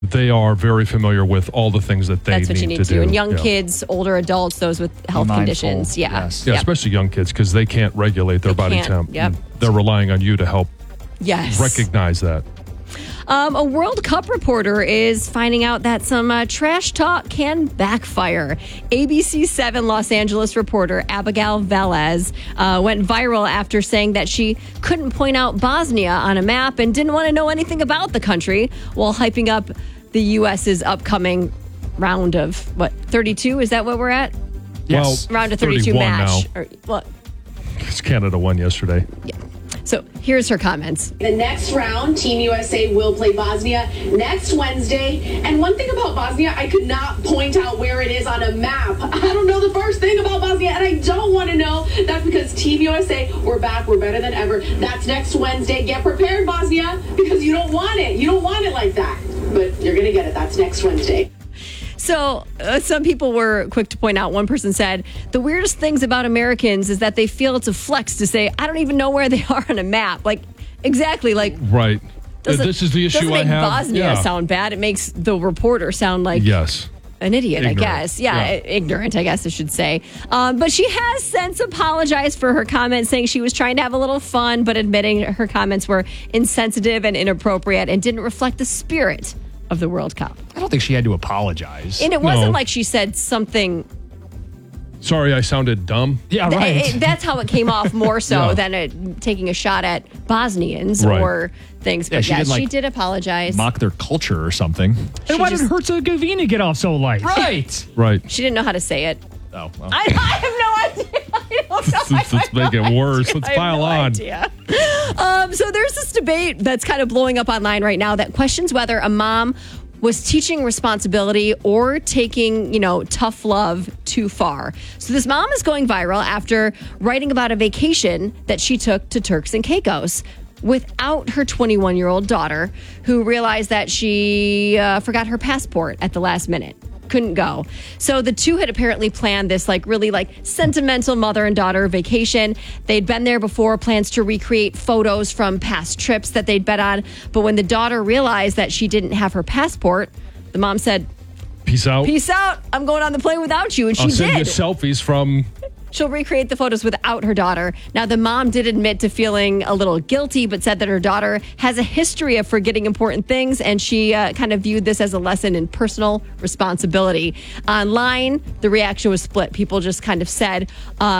they are very familiar with all the things that they That's what you need to do. And young kids, older adults, those with health conditions. Yeah. Yes. Yeah, especially young kids because they can't regulate their body temp. Yep. They're relying on you to help recognize that. A World Cup reporter is finding out that some trash talk can backfire. ABC 7 Los Angeles reporter Abigail Velez went viral after saying that she couldn't point out Bosnia on a map and didn't want to know anything about the country while hyping up the U.S.'s upcoming round of, 32? Is that what we're at? Yes. Well, round of 32 match. Now. Because Canada won yesterday. Yeah. So here's her comments. The next round, Team USA will play Bosnia next Wednesday. And one thing about Bosnia, I could not point out where it is on a map. I don't know the first thing about Bosnia, and I don't want to know. That's because Team USA, we're back, we're better than ever. That's next Wednesday. Get prepared, Bosnia, because you don't want it. You don't want it like that. But you're going to get it. That's next Wednesday. So some people were quick to point out, one person said, the weirdest things about Americans is that they feel it's a flex to say, I don't even know where they are on a map. Like, exactly. Like, right. This is the issue I have. Doesn't make Bosnia sound bad. It makes the reporter sound like an idiot, ignorant. I guess. Yeah, ignorant, I guess I should say. But she has since apologized for her comments, saying she was trying to have a little fun, but admitting her comments were insensitive and inappropriate and didn't reflect the spirit of the World Cup. I don't think she had to apologize. And it wasn't like she said something. Sorry, I sounded dumb. Yeah, right. That's how it came off more so than taking a shot at Bosnians or things. But she did apologize. Mock their culture or something. And why did Herzegovina get off so light? Right. She didn't know how to say it. Oh, well. I have no idea. Let's make it worse. Let's pile on. So there's this debate that's kind of blowing up online right now that questions whether a mom was teaching responsibility or taking, tough love too far. So this mom is going viral after writing about a vacation that she took to Turks and Caicos without her 21-year-old daughter, who realized that she forgot her passport at the last minute. Couldn't go. So the two had apparently planned this really sentimental mother and daughter vacation. They'd been there before, plans to recreate photos from past trips that they'd been on. But when the daughter realized that she didn't have her passport, the mom said, Peace out. Peace out. I'm going on the plane without you. And she I'll did. send you selfies from... She'll recreate the photos without her daughter. Now, the mom did admit to feeling a little guilty, but said that her daughter has a history of forgetting important things, and she kind of viewed this as a lesson in personal responsibility. Online, the reaction was split. People just kind of said,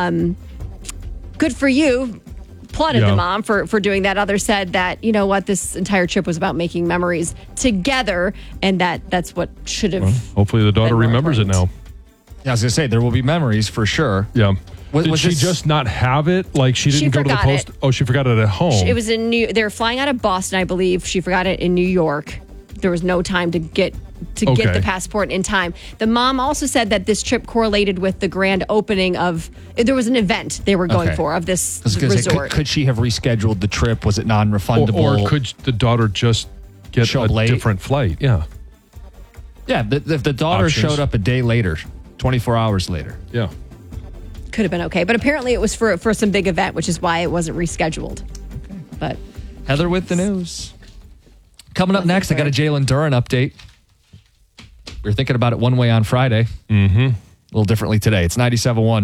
good for you. Applauded the mom for doing that. Others said that, you know what, this entire trip was about making memories together, and that's what should have. Hopefully the daughter remembers it now. Yeah, I was going to say, there will be memories for sure. Yeah. Did she just not have it? Like she didn't go to the post? Oh, she forgot it at home. It was in they were flying out of Boston, I believe. She forgot it in New York. There was no time to get the passport in time. The mom also said that this trip correlated with the grand opening of, there was an event they were going for of this resort. Could she have rescheduled the trip? Was it non-refundable? Or could the daughter just get a different flight? Yeah. Yeah, if the daughter showed up a day later, 24 hours later. Yeah. Could have been okay. But apparently it was for some big event, which is why it wasn't rescheduled. Okay. But Heather with the news. Coming up next, I got a Jalen Duren update. We were thinking about it one way on Friday. Mm-hmm. A little differently today. It's 97.1.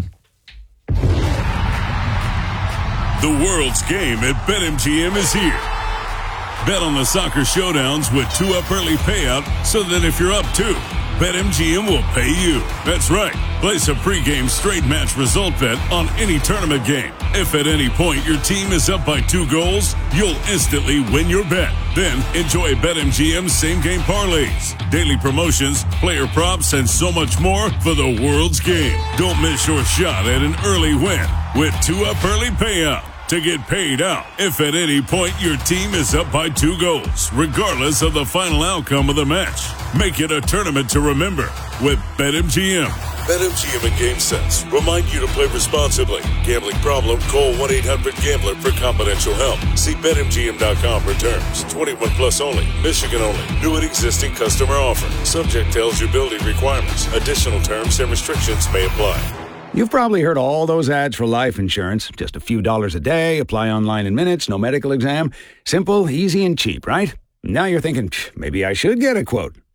The world's game at BetMGM is here. Bet on the soccer showdowns with 2 up early payout so that if you're up 2, BetMGM will pay you. That's right. Place a pregame straight match result bet on any tournament game. If at any point your team is up by 2 goals, you'll instantly win your bet. Then enjoy BetMGM's same-game parlays, daily promotions, player props, and so much more for the world's game. Don't miss your shot at an early win with 2 up early payout to get paid out if at any point your team is up by 2 goals, regardless of the final outcome of the match. Make it a tournament to remember with BetMGM. BetMGM and GameSense remind you to play responsibly. Gambling problem? Call 1-800-GAMBLER for confidential help. See BetMGM.com for terms. 21 plus only. Michigan only. New and existing customer offer. Subject to eligibility requirements. Additional terms and restrictions may apply. You've probably heard all those ads for life insurance. Just a few dollars a day, apply online in minutes, no medical exam. Simple, easy, and cheap, right? Now you're thinking, maybe I should get a quote.